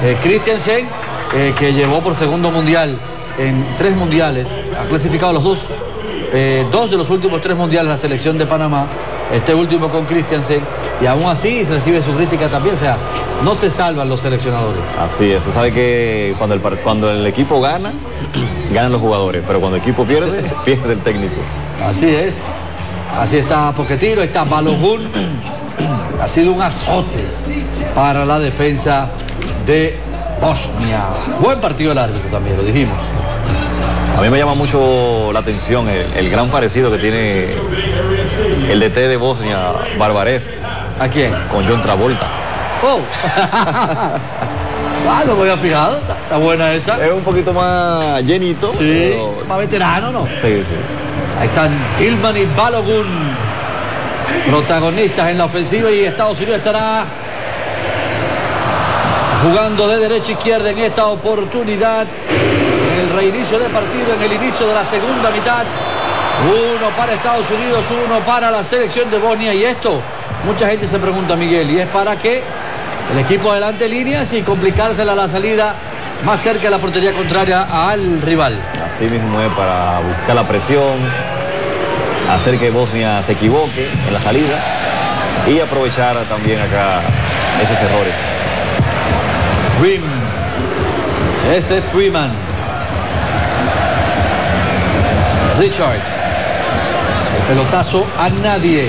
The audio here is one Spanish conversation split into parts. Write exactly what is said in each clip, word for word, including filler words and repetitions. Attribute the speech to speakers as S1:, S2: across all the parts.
S1: Eh, Christiansen, eh, que llevó por segundo mundial en tres mundiales, ha clasificado los dos, eh, dos de los últimos tres mundiales la selección de Panamá, este último con Christiansen, y aún así recibe su crítica también, o sea, no se salvan los seleccionadores.
S2: Así es, se sabe que cuando el, cuando el equipo gana, ganan los jugadores, pero cuando el equipo pierde, pierde el técnico.
S1: Así es, así está Pochettino, está Balogun, ha sido un azote para la defensa de Bosnia. Buen partido el árbitro también, lo dijimos.
S2: A mí me llama mucho la atención el, el gran parecido que tiene el D T de Bosnia, Barbarev.
S1: ¿A quién?
S2: Con John Travolta.
S1: Oh. Ah, no me había fijado, está, está buena esa.
S2: Es un poquito más llenito.
S1: Sí,
S2: pero...
S1: más veterano, ¿no?
S2: Sí, sí.
S1: Ahí están Tillman y Balogun, protagonistas en la ofensiva, y Estados Unidos estará jugando de derecha a izquierda en esta oportunidad. En el reinicio del partido, en el inicio de la segunda mitad. Uno para Estados Unidos, uno para la selección de Bosnia. Y esto, mucha gente se pregunta, Miguel, ¿y es para qué? El equipo adelante líneas y complicársela a la salida más cerca de la portería contraria al rival.
S2: Así mismo es, para buscar la presión, hacer que Bosnia se equivoque en la salida y aprovechar también acá esos errores.
S1: Rim, ese es Freeman. Richards, el pelotazo a nadie.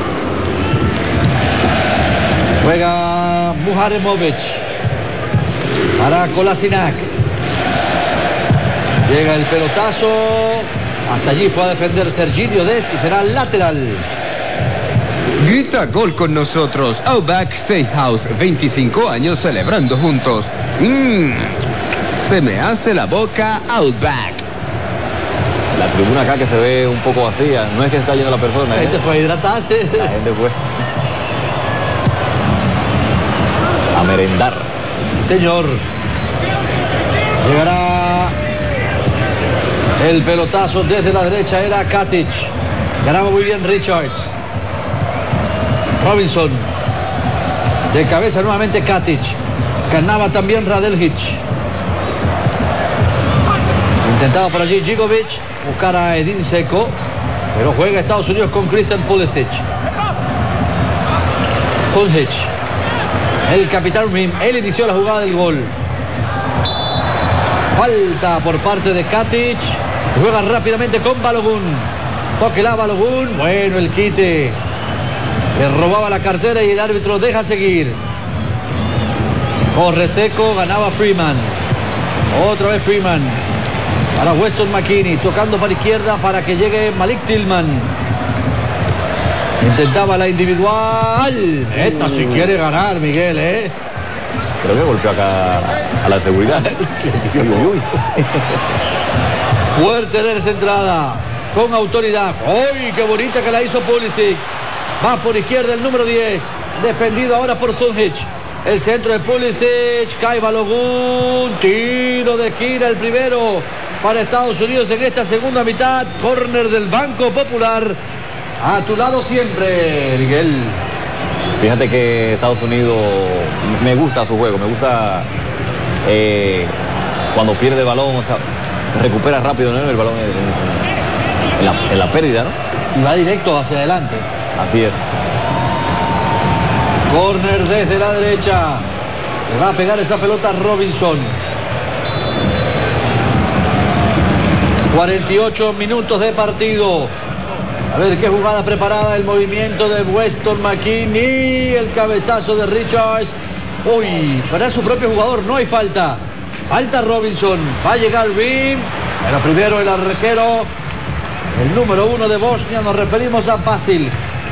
S1: Juega Muharemovic para Kolasinac. Llega el pelotazo. Hasta allí fue a defender Serginho Dest y será lateral.
S3: Grita gol con nosotros. Outback Steakhouse, veinticinco años celebrando juntos. Mmm, se me hace la boca Outback.
S2: La tribuna acá que se ve un poco vacía, no es que está yendo la persona.
S1: La gente
S2: ¿eh?
S1: fue a hidratarse.
S2: La gente fue a merendar.
S1: Sí, señor. Llegará el pelotazo desde la derecha, era Katic. Ganaba muy bien Richards. Robinson. De cabeza nuevamente Katic. Ganaba también Radeljic. Intentaba por allí Gigovic buscar a Edin Dzeko, pero juega Estados Unidos con Christian Pulisic. Soljic, el capitán Rim, él inició la jugada del gol. Falta por parte de Katic. Juega rápidamente con Balogun. Tóquela Balogun. Bueno, el quite. Le robaba la cartera y el árbitro deja seguir. Corre Dzeko, ganaba Freeman. Otra vez Freeman. Para Weston McKennie, tocando para izquierda para que llegue Malik Tillman. Intentaba la individual. Esta si quiere ganar, Miguel, ¿eh?
S2: Creo que golpeó acá a la seguridad. Uy, uy, uy.
S1: Fuerte de esa entrada, con autoridad. ¡Uy, qué bonita que la hizo Pulisic! Va por izquierda el número diez, defendido ahora por Soljic. El centro de Pulisic, cae Balogun, tiro de esquina, el primero para Estados Unidos en esta segunda mitad. Córner del Banco Popular. A tu lado siempre, Miguel.
S2: Fíjate que Estados Unidos me gusta su juego, me gusta eh, cuando pierde el balón, o sea, recupera rápido, ¿no? El balón en, en, la, en la pérdida, ¿no?
S1: Y va directo hacia adelante.
S2: Así es.
S1: Corner desde la derecha. Le va a pegar esa pelota a Robinson. cuarenta y ocho minutos de partido. A ver qué jugada preparada, el movimiento de Weston McKennie, el cabezazo de Richards. Uy, para su propio jugador no hay falta. Falta Robinson, va a llegar Rim, pero primero el arquero, el número uno de Bosnia, nos referimos a Basil.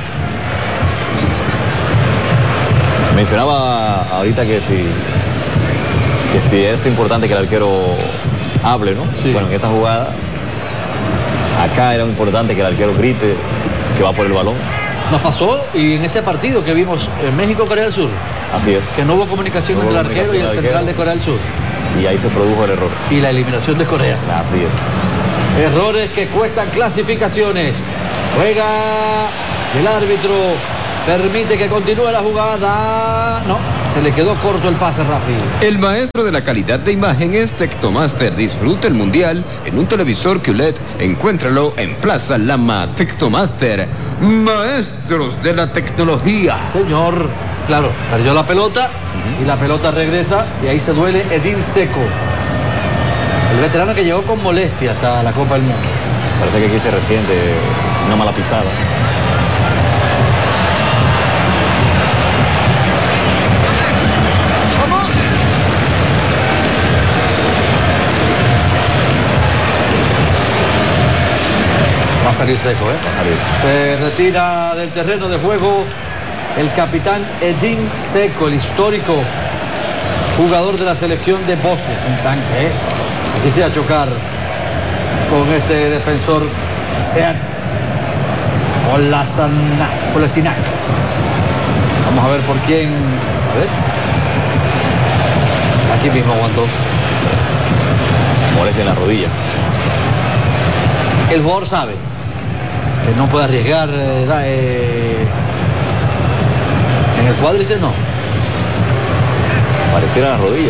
S2: Mencionaba ahorita que si, que si es importante que el arquero hable, ¿no?
S1: Sí.
S2: Bueno, en esta jugada, acá era importante que el arquero grite que va por el balón.
S1: Nos pasó y en ese partido que vimos en México, Corea del Sur.
S2: Así es.
S1: Que no hubo comunicación
S2: no hubo
S1: entre el arquero y el
S2: arquero.
S1: central de Corea del Sur.
S2: Y ahí se produjo el error.
S1: Y la eliminación de Corea.
S2: Así es.
S1: Errores que cuestan clasificaciones. Juega el árbitro Permite que continúe la jugada. No, se le quedó corto el pase, Rafi.
S3: El maestro de la calidad de imagen es Tectomaster. Disfruta el mundial en un televisor Q L E D. Encuéntralo en Plaza Lama. Tectomaster, maestros de la tecnología.
S1: Señor, claro, perdió la pelota y la pelota regresa y ahí se duele Edín Seco. El veterano que llegó con molestias a la Copa del Mundo.
S2: Parece que aquí se resiente una mala pisada.
S1: Va a salir Seco, ¿eh?
S2: Va a salir.
S1: Se retira del terreno de juego el capitán Edín Seco, el histórico jugador de la selección de Bosnia. Un tanque, ¿eh? Quisiera chocar con este defensor Sead Kolasinac. Vamos a ver por quién. A ver. Aquí mismo aguantó.
S2: Molestia en la rodilla.
S1: El jugador sabe que no puede arriesgar eh, da, eh, en el cuádriceps, no.
S2: Pareciera la rodilla.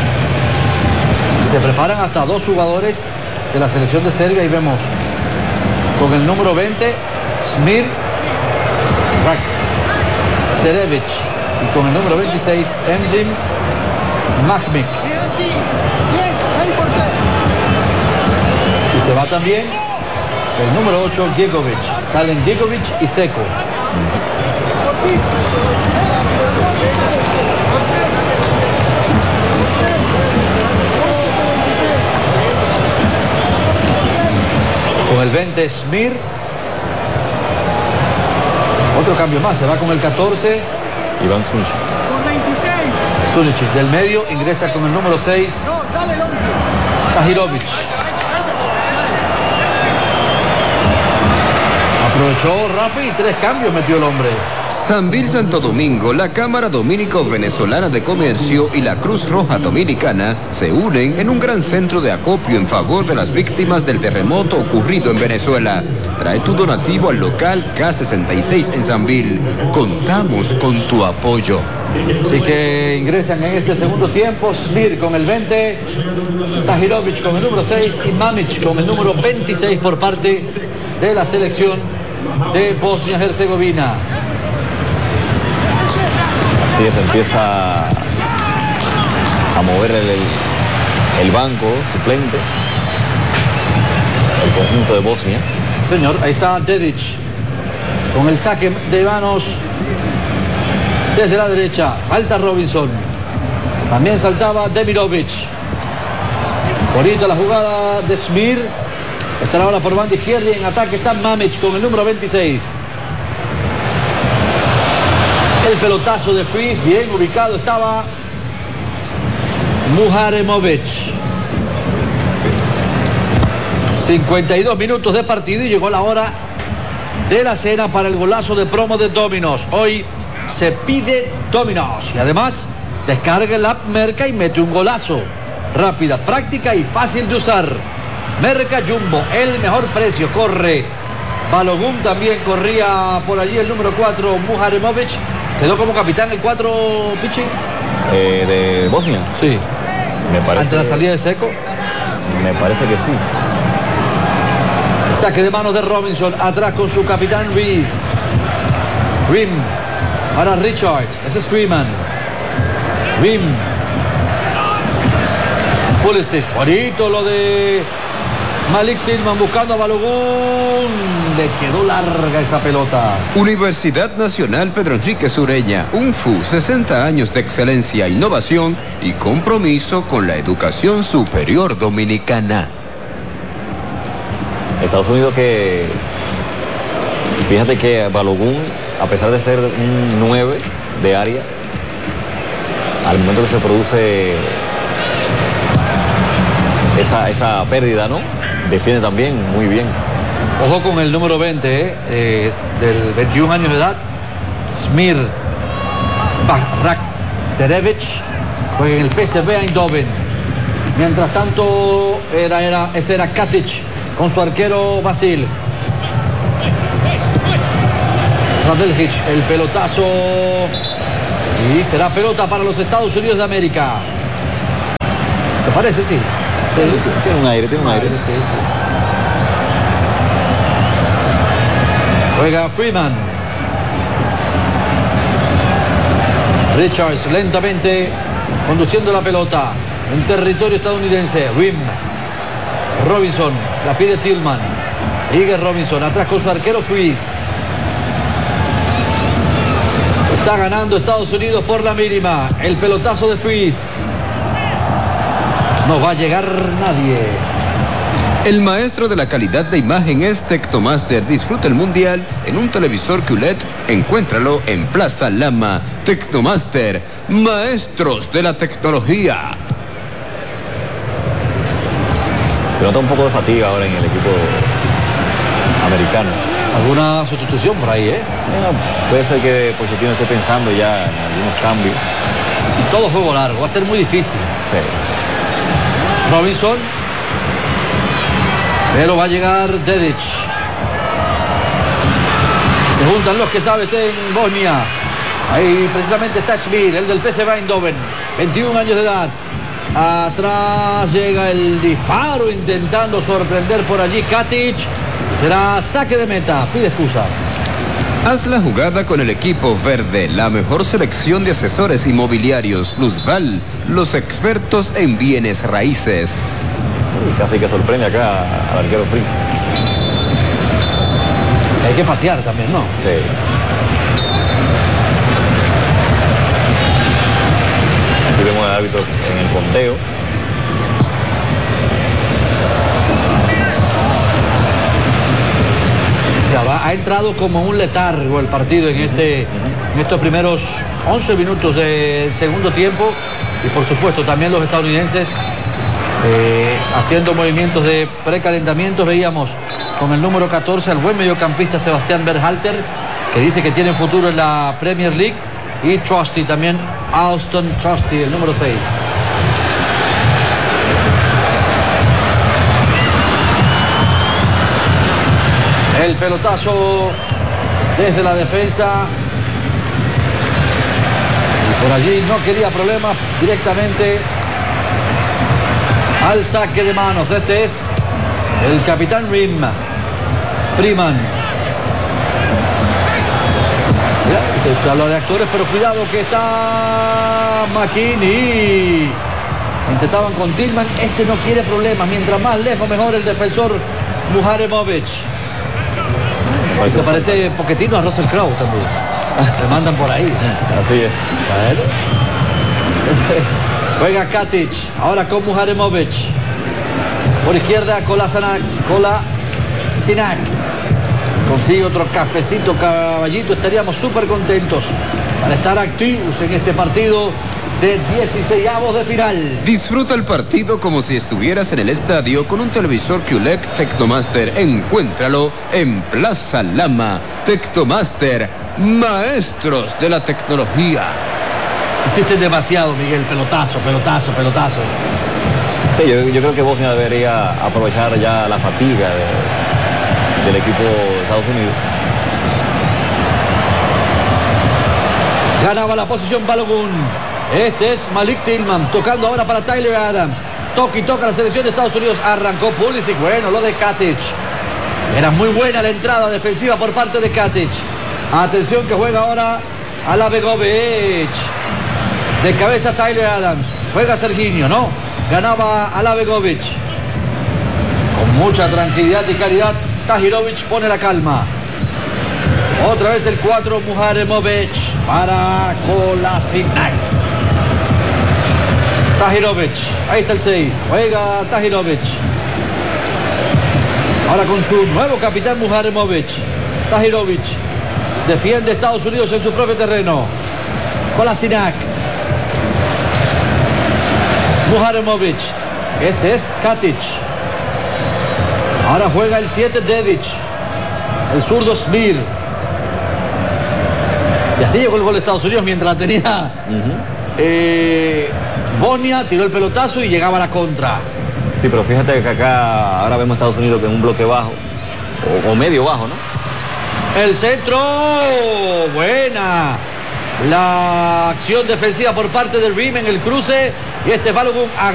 S1: Se preparan hasta dos jugadores de la selección de Serbia y vemos con el número veinte Smir Terevic y con el número veintiséis Emdim Mahmik. Y se va también el número ocho Gigovic. Salen Gigovic y Seco. Con el veinte Smir. Otro cambio más, se va con el catorce
S2: Iván Sunčić.
S1: Sunčić del medio ingresa con el número seis Tahirovic. Aprovechó Rafi y tres cambios metió el hombre.
S3: Sambil Santo Domingo, la Cámara Dominico-Venezolana de Comercio y la Cruz Roja Dominicana se unen en un gran centro de acopio en favor de las víctimas del terremoto ocurrido en Venezuela. Trae tu donativo al local K sesenta y seis en Sambil. Contamos con tu apoyo.
S1: Así que ingresan en este segundo tiempo Smir con el veinte, Tahirovic con el número seis y Mamic con el número veintiséis por parte de la selección de Bosnia-Herzegovina.
S2: Así es, empieza a mover el, el, el banco suplente, el conjunto de Bosnia.
S1: Señor, ahí está Dedic con el saque de manos desde la derecha. Salta Robinson. También saltaba Demirovic. Bonita la jugada de Smir. Estará ahora por banda izquierda y en ataque está Mamic con el número veintiséis. El pelotazo de Fries, bien ubicado estaba Muharemovic. cincuenta y dos minutos de partido y llegó la hora de la cena para el golazo de promo de Domino's. Hoy se pide Domino's y además descarga el app Merca y mete un golazo. Rápida, práctica y fácil de usar. Merca Jumbo, el mejor precio, corre. Balogun también corría por allí el número cuatro, Muharemovic. Quedó como capitán el cuatro, Pichi.
S2: Eh, ¿De Bosnia?
S1: Sí.
S2: Me parece,
S1: ante la salida de Seco.
S2: Me parece que sí.
S1: Saque de manos de Robinson, atrás con su capitán Ruiz. Rim para Richards, ese es Freeman. Rim. Pulisic, bonito lo de Malik Tillman buscando a Balogun. Le quedó larga esa pelota.
S3: Universidad Nacional Pedro Enrique Sureña, U N F U, sesenta años de excelencia, innovación y compromiso con la educación superior dominicana.
S2: Estados Unidos que, fíjate que Balogun, a pesar de ser un nueve de área, al momento que se produce esa, esa pérdida, ¿no? Defiende también muy bien.
S1: Ojo con el número veinte, eh, eh, del veintiún años de edad, Smir Terevic, juega en el P S V Eindhoven. Mientras tanto, era, era, ese era Katic con su arquero Vasil. Radeljic, el pelotazo. Y será pelota para los Estados Unidos de América. ¿Te parece? Sí.
S2: Tiene, tiene un aire, tiene un aire.
S1: Sí, sí. Juega Freeman. Richards lentamente conduciendo la pelota en territorio estadounidense. Rim. Robinson la pide Tillman. Sigue Robinson atrás con su arquero Freeze. Está ganando Estados Unidos por la mínima. El pelotazo de Freeze. No va a llegar nadie.
S3: El maestro de la calidad de imagen es Tecnomaster. Disfruta el mundial en un televisor Q L E D. Encuéntralo en Plaza Lama. Tecnomaster, maestros de la tecnología.
S2: Se nota un poco de fatiga ahora en el equipo americano.
S1: ¿Alguna sustitución por ahí, eh?
S2: Bueno, puede ser que Pochettino esté pensando ya en algunos cambios.
S1: Y todo juego largo, va a ser muy difícil.
S2: Sí.
S1: Robinson. Pero va a llegar Dedic. Se juntan los que sabes en Bosnia. Ahí precisamente está Schmid, el del P S V Eindhoven. veintiún años de edad. Atrás llega el disparo intentando sorprender por allí Katic. Será saque de meta, pide excusas.
S3: Haz la jugada con el equipo verde, la mejor selección de asesores inmobiliarios Plusval, los expertos en bienes raíces.
S2: Y casi que sorprende acá al arquero Fritz.
S1: Hay que patear también, ¿no?
S2: Sí. Aquí vemos al árbitro en el conteo.
S1: Claro, ha entrado como un letargo el partido en, este, en estos primeros once minutos del segundo tiempo. Y por supuesto también los estadounidenses eh, haciendo movimientos de precalentamiento. Veíamos con el número catorce al buen mediocampista Sebastián Berhalter, que dice que tiene futuro en la Premier League. Y Trusty también, Austin Trusty, el número seis. El pelotazo desde la defensa. Y por allí no quería problemas, directamente al saque de manos. Este es el capitán Rim. Freeman. Mira, usted, usted habla de actores, pero cuidado que está McKinney. Intentaban con Tillman. Este no quiere problemas. Mientras más lejos, mejor el defensor Muharemovic. Y se parece poquetino a Russell Crowe también. Le mandan por ahí.
S2: Así es.
S1: Bueno. Juega Katic. Ahora con Muharemovic. Por izquierda Kolasinac. Kolasinac. Consigue otro cafecito, caballito. Estaríamos súper contentos para estar activos en este partido de dieciseisavos de final.
S3: Disfruta el partido como si estuvieras en el estadio con un televisor Q L E D Tecnomaster. Encuéntralo en Plaza Lama. Tecnomaster, maestros de la tecnología.
S1: Hiciste demasiado, Miguel. Pelotazo, pelotazo, pelotazo.
S2: Sí, yo, yo creo que Bosnia debería aprovechar ya la fatiga de, del equipo de Estados Unidos.
S1: Ganaba la posición Balogun. Este es Malik Tillman, tocando ahora para Tyler Adams. Toca y toca la selección de Estados Unidos. Arrancó Pulisic. Bueno, lo de Katic. Era muy buena la entrada defensiva por parte de Katic. Atención que juega ahora Alabegovic. De cabeza Tyler Adams. Juega Serginho, ¿no? Ganaba Alabegovic. Con mucha tranquilidad y calidad, Tahirovic pone la calma. Otra vez el cuatro, Muharemovic para Kolasinac. Tahirovic, ahí está el seis, juega Tahirovic. Ahora con su nuevo capitán Muharemovic. Tahirovic defiende Estados Unidos en su propio terreno. Kolasinac. Muharemovic. Este es Katic. Ahora juega el siete Dedic. El zurdo Smir. Y así llegó el gol de Estados Unidos mientras la tenía uh-huh. eh, Bosnia, tiró el pelotazo y llegaba a la contra.
S2: Sí, pero fíjate que acá ahora vemos a Estados Unidos que en un bloque bajo, o, o medio bajo, ¿no?
S1: El centro, buena la acción defensiva por parte del R I M en el cruce. Y este Balogun